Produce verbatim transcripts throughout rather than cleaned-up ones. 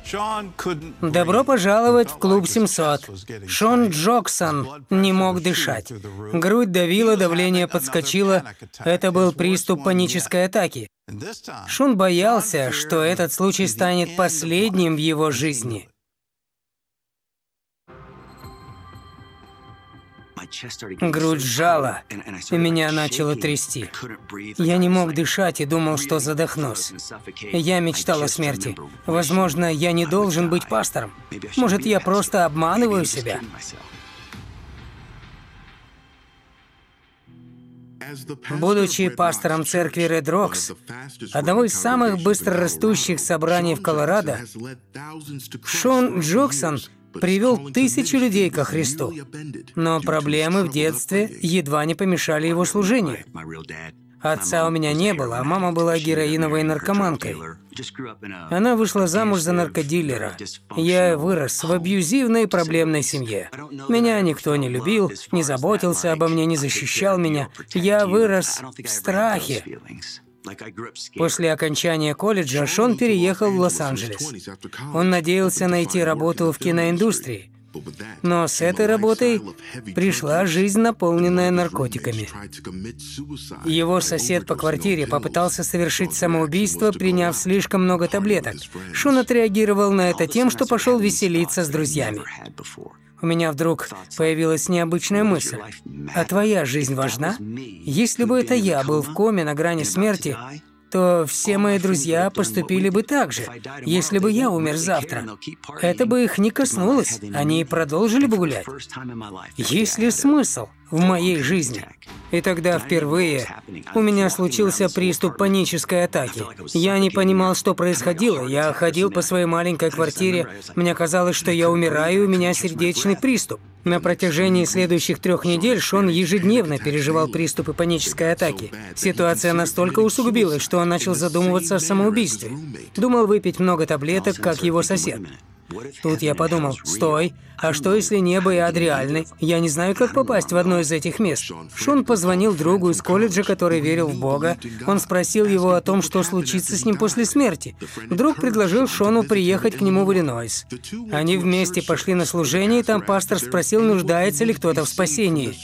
Добро пожаловать в клуб семьсот. Шон Джоксон не мог дышать. Грудь давила, давление подскочило. Это был приступ панической атаки. Шон боялся, что этот случай станет последним в его жизни. Грудь сжала, и меня начало трясти. Я не мог дышать и думал, что задохнусь. Я мечтал о смерти. Возможно, я не должен быть пастором. Может, я просто обманываю себя. Будучи пастором церкви Ред Рокс, одного из самых быстрорастущих собраний в Колорадо, Шон Джоксон привел тысячу людей ко Христу, но проблемы в детстве едва не помешали его служению. Отца у меня не было, а мама была героиновой наркоманкой. Она вышла замуж за наркодилера. Я вырос в абьюзивной и проблемной семье. Меня никто не любил, не заботился обо мне, не защищал меня. Я вырос в страхе. После окончания колледжа Шон переехал в Лос-Анджелес. Он надеялся найти работу в киноиндустрии. Но с этой работой пришла жизнь, наполненная наркотиками. Его сосед по квартире попытался совершить самоубийство, приняв слишком много таблеток. Шон отреагировал на это тем, что пошел веселиться с друзьями. У меня вдруг появилась необычная мысль. А твоя жизнь важна? Если бы это я был в коме на грани смерти, то все мои друзья поступили бы так же. Если бы я умер завтра, это бы их не коснулось, они продолжили бы гулять. Есть ли смысл в моей жизни? И тогда впервые у меня случился приступ панической атаки. Я не понимал, что происходило. Я ходил по своей маленькой квартире, мне казалось, что я умираю, и у меня сердечный приступ. На протяжении следующих трех недель Шон ежедневно переживал приступы панической атаки. Ситуация настолько усугубилась, что он начал задумываться о самоубийстве. Думал выпить много таблеток, как его сосед. Тут я подумал, стой, а что если небо и ад реальны? Я не знаю, как попасть в одно из этих мест. Шон позвонил другу из колледжа, который верил в Бога. Он спросил его о том, что случится с ним после смерти. Друг предложил Шону приехать к нему в Иллинойс. Они вместе пошли на служение, и там пастор спросил, нуждается ли кто-то в спасении.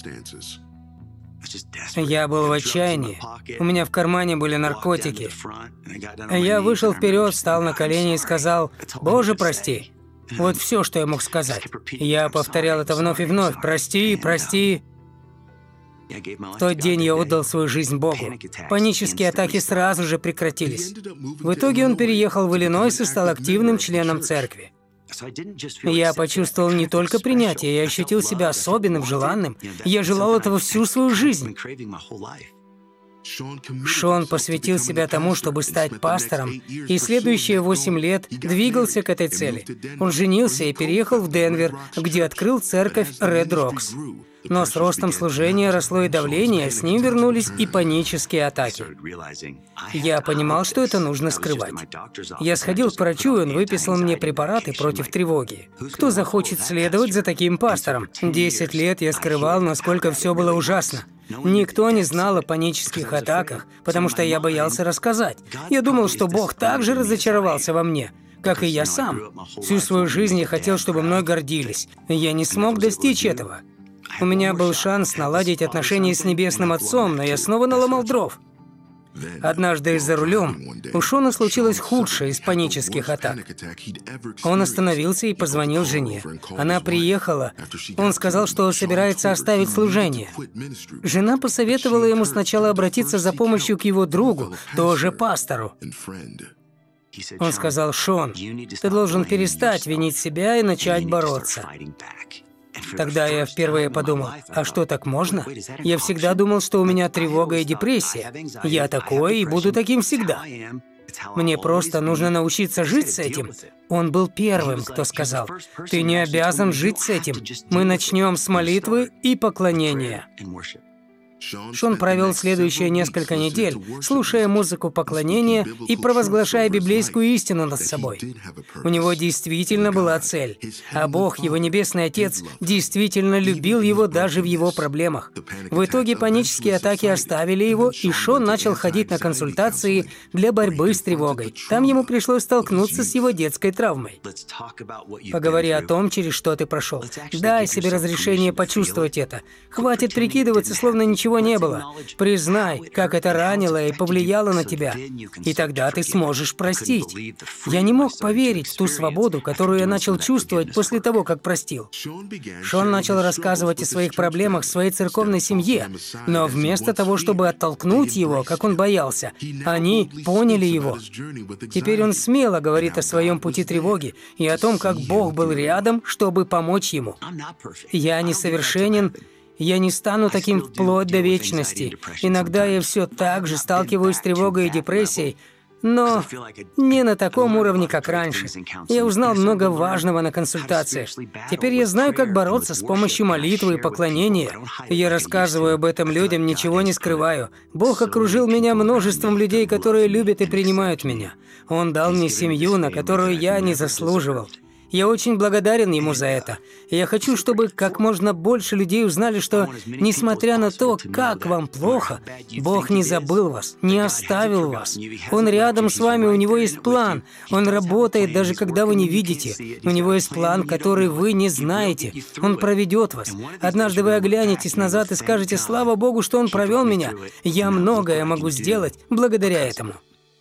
Я был в отчаянии. У меня в кармане были наркотики. Я вышел вперед, встал на колени и сказал: «Боже, прости». Вот все, что я мог сказать. Я повторял это вновь и вновь: «Прости, прости». В тот день я отдал свою жизнь Богу. Панические атаки сразу же прекратились. В итоге он переехал в Иллинойс и стал активным членом церкви. Я почувствовал не только принятие, я ощутил себя особенным, желанным. Я желал этого всю свою жизнь. Шон посвятил себя тому, чтобы стать пастором, и следующие восемь лет двигался к этой цели. Он женился и переехал в Денвер, где открыл церковь Ред Рокс. Но с ростом служения росло и давление, с ним вернулись и панические атаки. Я понимал, что это нужно скрывать. Я сходил к врачу, и он выписал мне препараты против тревоги. Кто захочет следовать за таким пастором? Десять лет я скрывал, насколько все было ужасно. Никто не знал о панических атаках, потому что я боялся рассказать. Я думал, что Бог также разочаровался во мне, как и я сам. Всю свою жизнь я хотел, чтобы мной гордились. Я не смог достичь этого. У меня был шанс наладить отношения с Небесным Отцом, но я снова наломал дров. Однажды за рулем у Шона случилось худшее из панических атак. Он остановился и позвонил жене. Она приехала. Он сказал, что собирается оставить служение. Жена посоветовала ему сначала обратиться за помощью к его другу, тоже пастору. Он сказал: «Шон, ты должен перестать винить себя и начать бороться». Тогда я впервые подумал: а что, так можно? Я всегда думал, что у меня тревога и депрессия. Я такой и буду таким всегда. Мне просто нужно научиться жить с этим. Он был первым, кто сказал: ты не обязан жить с этим. Мы начнем с молитвы и поклонения. Шон провел следующие несколько недель, слушая музыку поклонения и провозглашая библейскую истину над собой. У него действительно была цель, а Бог, его Небесный Отец, действительно любил его даже в его проблемах. В итоге панические атаки оставили его, и Шон начал ходить на консультации для борьбы с тревогой. Там ему пришлось столкнуться с его детской травмой. Поговори о том, через что ты прошел. Дай себе разрешение почувствовать это. Хватит прикидываться, словно ничего не было. Признай, как это ранило и повлияло на тебя. И тогда ты сможешь простить. Я не мог поверить в ту свободу, которую я начал чувствовать после того, как простил. Шон начал рассказывать о своих проблемах в своей церковной семье, но вместо того, чтобы оттолкнуть его, как он боялся, они поняли его. Теперь он смело говорит о своем пути тревоги и о том, как Бог был рядом, чтобы помочь ему. Я несовершенен, я не стану таким вплоть до вечности. Иногда я все так же сталкиваюсь с тревогой и депрессией, но не на таком уровне, как раньше. Я узнал много важного на консультациях. Теперь я знаю, как бороться с помощью молитвы и поклонения. Я рассказываю об этом людям, ничего не скрываю. Бог окружил меня множеством людей, которые любят и принимают меня. Он дал мне семью, на которую я не заслуживал. Я очень благодарен Ему за это. И я хочу, чтобы как можно больше людей узнали, что, несмотря на то, как вам плохо, Бог не забыл вас, не оставил вас. Он рядом с вами, у Него есть план. Он работает, даже когда вы не видите. У Него есть план, который вы не знаете. Он проведет вас. Однажды вы оглянетесь назад и скажете: «Слава Богу, что Он провел меня. Я многое могу сделать благодаря этому».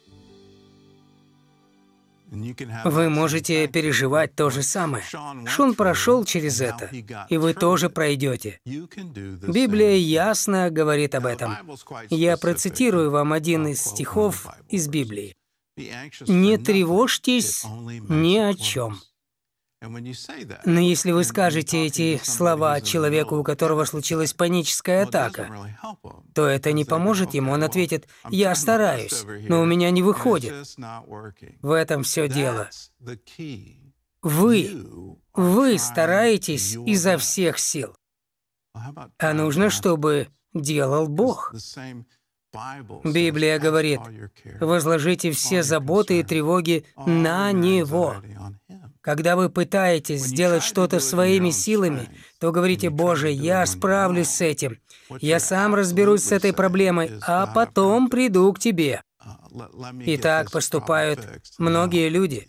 Вы можете переживать то же самое. Шон прошел через это, и вы тоже пройдете. Библия ясно говорит об этом. Я процитирую вам один из стихов из Библии. «Не тревожьтесь ни о чем». Но если вы скажете эти слова человеку, у которого случилась паническая атака, то это не поможет ему. Он ответит: «Я стараюсь, но у меня не выходит». В этом все дело. Вы, вы стараетесь изо всех сил. А нужно, чтобы делал Бог. Библия говорит: «Возложите все заботы и тревоги на Него». Когда вы пытаетесь сделать что-то своими силами, то говорите: «Боже, я справлюсь с этим. Я сам разберусь с этой проблемой, а потом приду к Тебе». И так поступают многие люди.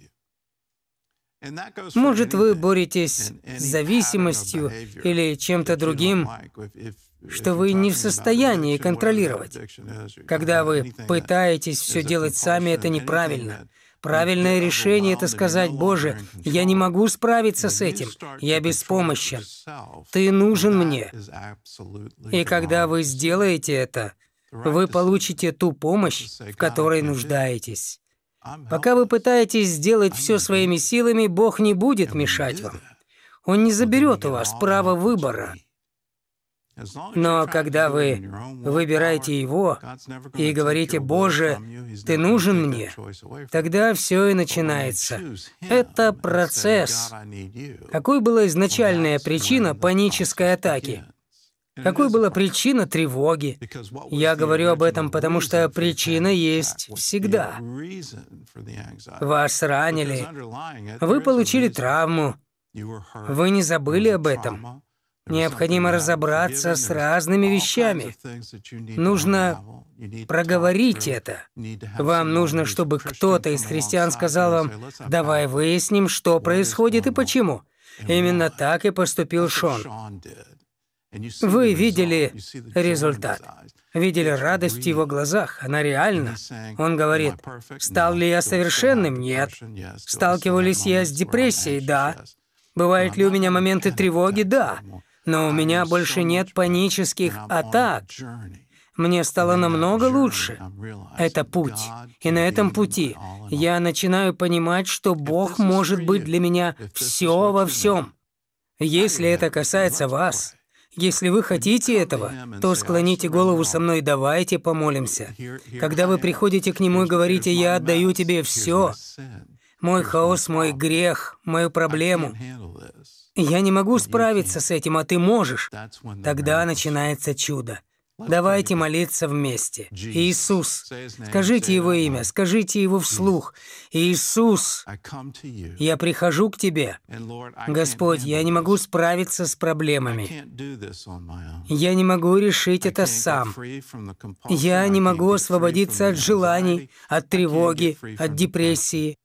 Может, вы боретесь с зависимостью или чем-то другим, что вы не в состоянии контролировать. Когда вы пытаетесь все делать сами, это неправильно. Правильное решение — это сказать: «Боже, я не могу справиться с этим, я беспомощен. Ты нужен мне». И когда вы сделаете это, вы получите ту помощь, в которой нуждаетесь. Пока вы пытаетесь сделать все своими силами, Бог не будет мешать вам. Он не заберет у вас право выбора. Но когда вы выбираете Его и говорите: «Боже, Ты нужен мне», тогда все и начинается. Это процесс. Какой была изначальная причина панической атаки? Какой была причина тревоги? Я говорю об этом, потому что причина есть всегда. Вас ранили, вы получили травму, вы не забыли об этом. Необходимо разобраться с разными вещами. Нужно проговорить это. Вам нужно, чтобы кто-то из христиан сказал вам: «Давай выясним, что происходит и почему». Именно так и поступил Шон. Вы видели результат. Видели радость в его глазах. Она реальна. Он говорит: «Стал ли я совершенным? Нет. Сталкивались я с депрессией? Да. Бывают ли у меня моменты тревоги? Да. Но у меня больше нет панических атак. Мне стало намного лучше. Это путь. И на этом пути я начинаю понимать, что Бог может быть для меня все во всем. Если это касается вас, если вы хотите этого, то склоните голову со мной, давайте помолимся. Когда вы приходите к Нему и говорите: «Я отдаю Тебе все, мой хаос, мой грех, мою проблему. Я не могу справиться с этим, а Ты можешь», тогда начинается чудо. Давайте молиться вместе. Иисус. Скажите Его имя, скажите Его вслух. Иисус, я прихожу к Тебе. Господь, я не могу справиться с проблемами. Я не могу решить это сам. Я не могу освободиться от желаний, от тревоги, от депрессии.